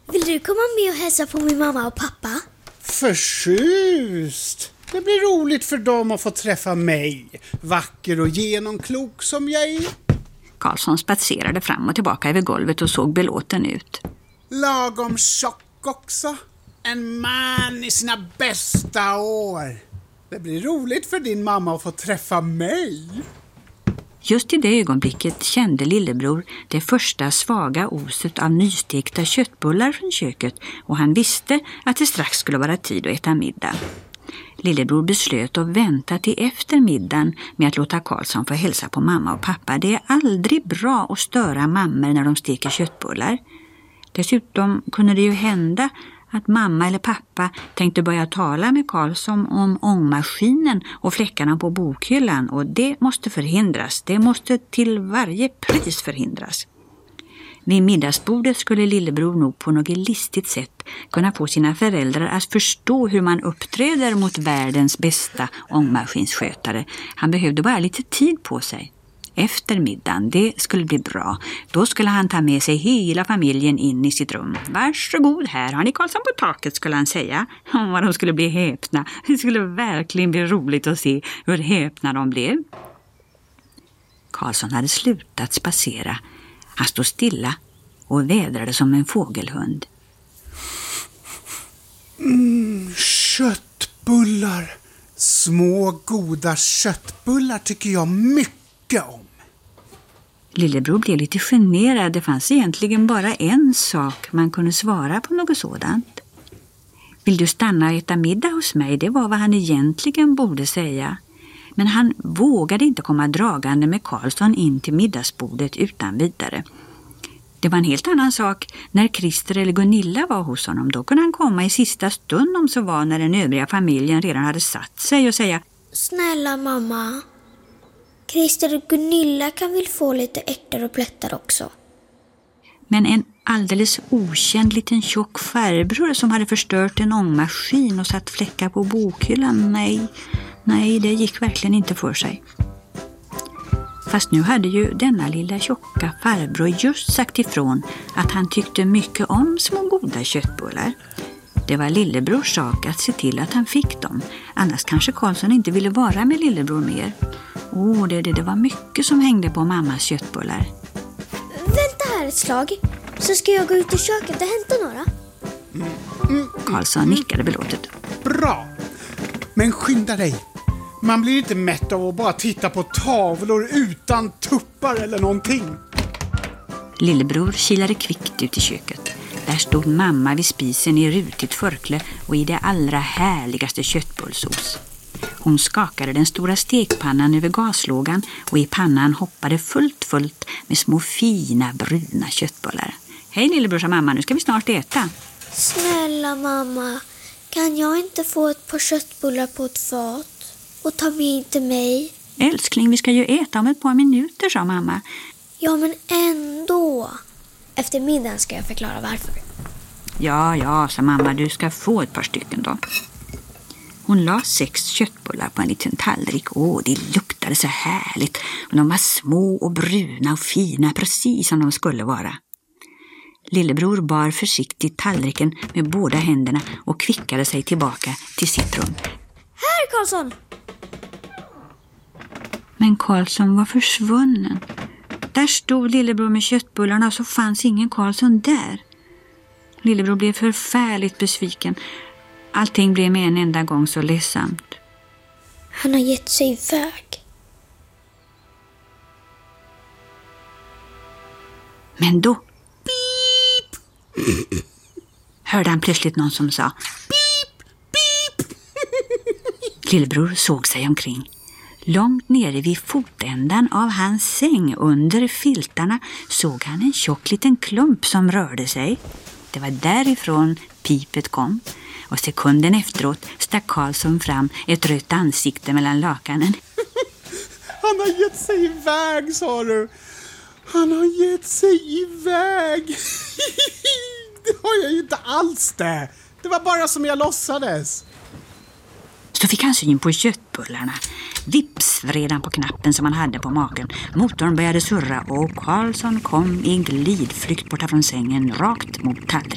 Vill du komma med och hälsa på min mamma och pappa? Förtjust! Det blir roligt för dem att få träffa mig, vacker och genomklok som jag är. Karlsson spatserade fram och tillbaka över golvet och såg belåten ut. Lagom tjock också. En man i sina bästa år. Det blir roligt för din mamma att få träffa mig. Just i det ögonblicket kände lillebror det första svaga oset av nystekta köttbullar från köket och han visste att det strax skulle vara tid att äta middag. Lillebror beslöt att vänta till efter middagen med att låta Karlsson få hälsa på mamma och pappa. Det är aldrig bra att störa mammor när de steker köttbullar. Dessutom kunde det ju hända att mamma eller pappa tänkte börja tala med Karlsson om ångmaskinen och fläckarna på bokhyllan och det måste förhindras. Det måste till varje pris förhindras. Vid middagsbordet skulle lillebror nog på något listigt sätt kunna få sina föräldrar att förstå hur man uppträder mot världens bästa ångmaskinsskötare. Han behövde bara lite tid på sig. Efter middagen, det skulle bli bra. Då skulle han ta med sig hela familjen in i sitt rum. Varsågod, här har ni Karlsson på taket, skulle han säga. Vad de skulle bli häpna. Det skulle verkligen bli roligt att se hur häpna de blev. Karlsson hade slutat spacera. Han stod stilla och vädrade som en fågelhund. Köttbullar. Små goda köttbullar tycker jag mycket om. Lillebror blev lite generad. Det fanns egentligen bara en sak man kunde svara på något sådant. Vill du stanna och äta middag hos mig? Det var vad han egentligen borde säga. Men han vågade inte komma dragande med Karlsson in till middagsbordet utan vidare. Det var en helt annan sak när Christer eller Gunilla var hos honom. Då kunde han komma i sista stund om så var när den övriga familjen redan hade satt sig och säga: Snälla mamma, Christer och Gunilla kan väl få lite ärtor och plättar också. Men en alldeles okänd liten tjock farbror som hade förstört en ångmaskin och satt fläckar på bokhyllan, nej, det gick verkligen inte för sig. Fast nu hade ju denna lilla tjocka farbror just sagt ifrån att han tyckte mycket om små goda köttbullar. Det var lillebrors sak att se till att han fick dem. Annars kanske Karlsson inte ville vara med lillebror mer. Det var mycket som hängde på mammas köttbullar. Vänta här ett slag, så ska jag gå ut i köket och hämta några. Karlsson nickade belåtet. Bra, men skynda dig. Man blir inte mätt av att bara titta på tavlor utan tuppar eller någonting. Lillebror kilade kvickt ut i köket. Där stod mamma vid spisen i rutigt förkle och i det allra härligaste köttbullsås. Hon skakade den stora stekpannan över gaslågan och i pannan hoppade fullt med små fina bruna köttbullar. Hej lillebror, sa mamma, nu ska vi snart äta. Snälla mamma, kan jag inte få ett par köttbullar på ett fat och ta med till mig? Älskling, vi ska ju äta om ett par minuter, sa mamma. Ja, men ändå. Efter middagen ska jag förklara varför. Ja, sa mamma, du ska få ett par stycken då. Hon la 6 köttbullar på en liten tallrik. Det luktade så härligt. Och de var små och bruna och fina, precis som de skulle vara. Lillebror bar försiktigt tallriken med båda händerna och kvickade sig tillbaka till sitt rum. Här, Karlsson! Men Karlsson var försvunnen. Där stod lillebror med köttbullarna och så fanns ingen Karlsson där. Lillebror blev förfärligt besviken. Allting blev med en enda gång så ledsamt. Han har gett sig iväg. Men då pip! Hörde han plötsligt någon som sa pip, pip. Lillebror såg sig omkring. Långt nere vid fotändan av hans säng under filtarna såg han en tjock liten klump som rörde sig. Det var därifrån pipet kom. Och sekunden efteråt stack Karlsson fram ett rött ansikte mellan lakanen. Han har gett sig iväg, sa du. Han har gett sig iväg. Det har jag ju inte alls det. Det var bara som jag låtsades. Så fick han syn på köttbullarna. Vips vred han på knappen som han hade på magen. Motorn började surra och Karlsson kom i glidflykt borta från sängen rakt mot tallriken.